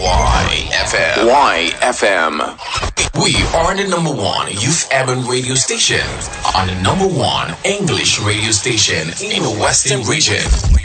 YFM. YFM. We are the number one youth urban radio station and the number one English radio station in the Western region.